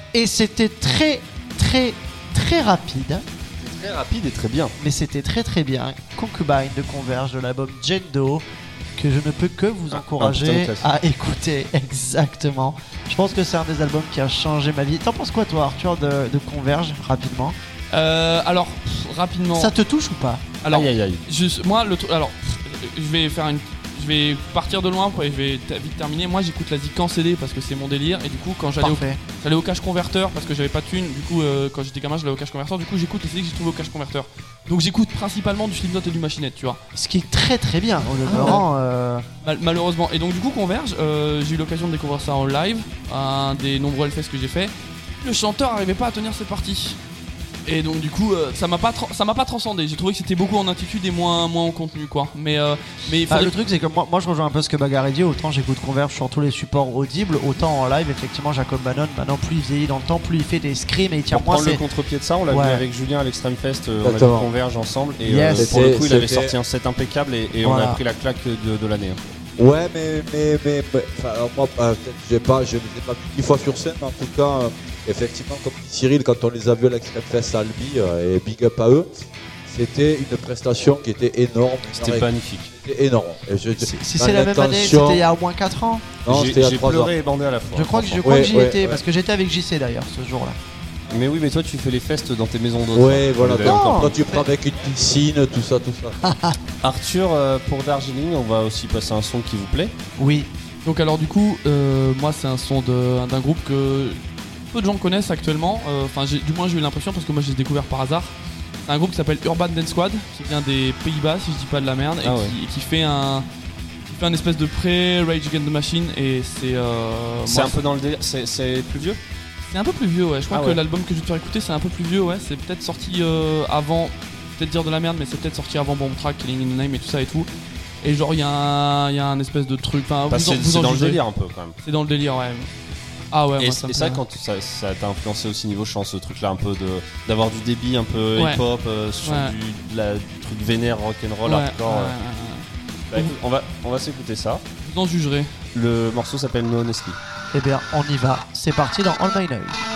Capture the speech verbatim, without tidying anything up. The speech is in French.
Et c'était très, très, très rapide. Très rapide et très bien. Mais c'était très très bien. Concubine de Converge de l'album Jendo, que je ne peux que vous encourager ah, à écouter. Exactement. Je pense que c'est un des albums qui a changé ma vie. T'en penses quoi toi, Arthur, de, de Converge, rapidement? euh, Alors, pff, rapidement. Ça te touche ou pas? Alors, aïe, aïe, aïe. Je, moi, le truc. Alors, pff, je vais faire une. Je vais partir de loin, quoi, et je vais t- vite terminer. Moi, j'écoute la Zik en C D parce que c'est mon délire. Et du coup, quand j'allais au, j'allais au cache converteur parce que j'avais pas de thune. Du coup, euh, quand j'étais gamin, j'allais au cache converteur. Du coup, j'écoute les C D que j'ai trouvé au cache converteur. Donc, j'écoute principalement du Slipknot et du Machinette, tu vois. Ce qui est très très bien, au demeurant. Euh... Mal- malheureusement. Et donc, du coup, Converge, euh, j'ai eu l'occasion de découvrir ça en live, un des nombreux Hellfest que j'ai fait. Le chanteur arrivait pas à tenir ses parties. Et donc du coup euh, ça m'a pas tra- ça m'a pas transcendé. J'ai trouvé que c'était beaucoup en attitude et moins moins en contenu quoi. Mais euh, mais bah, faudrait... le truc c'est que moi, moi je rejoins un peu ce que Bagarre dit. Autant j'écoute Converge sur tous les supports audibles, autant en live effectivement Jacob Bannon maintenant plus il vieillit dans le temps, plus il fait des screams et il tient Pour moins. prendre c'est... le contre-pied de ça, on l'a ouais. vu avec Julien à l'Extreme Fest, euh, on a vu Exactement. Converge ensemble et Yes. euh, pour le coup il C'était- avait sorti un set impeccable et, et Voilà. on a pris la claque de, de l'année. Ouais, mais, mais, mais, mais enfin, alors moi, euh, peut-être j'ai pas, je ne les ai pas vu dix fois sur scène, mais en tout cas, euh, effectivement, comme dit Cyril, quand on les a vus à l'Extreme Fest à Albi, euh, et big up à eux, c'était une prestation qui était énorme. C'était énorme, magnifique. C'était énorme. Et je, Si, si dans c'est la même année, l'intention- c'était il y a au moins quatre ans. Non, J'ai, c'était il y a j'ai trois ans. pleuré et bandé à la fois. Je crois que, je franchement. crois Ouais, que j'y ouais, étais ouais. parce que j'étais avec J C d'ailleurs ce jour-là. Mais oui, mais toi tu fais les fests dans tes maisons d'hôtes. Ouais, voilà. D'ailleurs. Toi, Non, toi, tu prends avec une piscine, tout ça, tout ça. Arthur, euh, pour Darjeeling, on va aussi passer un son qui vous plaît. Oui. Donc alors du coup euh, moi c'est un son de, d'un groupe que peu de gens connaissent actuellement. Enfin euh, du moins j'ai eu l'impression parce que moi j'ai découvert par hasard. C'est un groupe qui s'appelle Urban Dance Squad qui vient des Pays-Bas si je dis pas de la merde et Ah qui, ouais. et qui fait un qui fait un espèce de pré-Rage Against the Machine et c'est euh, C'est moi, un peu dans le délire, c'est, c'est plus vieux. C'est un peu plus vieux, ouais. Je crois Ah que ouais. l'album que je vais te faire écouter, c'est un peu plus vieux, ouais. C'est peut-être sorti euh, avant, peut-être dire de la merde, mais c'est peut-être sorti avant Bomb Track, Killing in the Name et tout ça et tout. Et genre, il y, y a un espèce de truc. Enfin, Bah, vous en- c'est, vous c'est en dans le jugez. délire un peu quand même. C'est dans le délire, ouais. Ah ouais, Et, moi, ça me et ça, plaît. quand ça, ça t'a influencé aussi niveau chant, ce truc-là, un peu de d'avoir du débit, un peu Ouais. hip-hop, euh, sur Ouais. du, de la, du truc vénère, rock'n'roll, Ouais, hardcore. ouais, euh. ouais, ouais. Bah, écoute, on va on va s'écouter ça. Vous en jugerez. Le morceau s'appelle No Honesty. Eh bien, on y va. C'est parti dans All My Noise.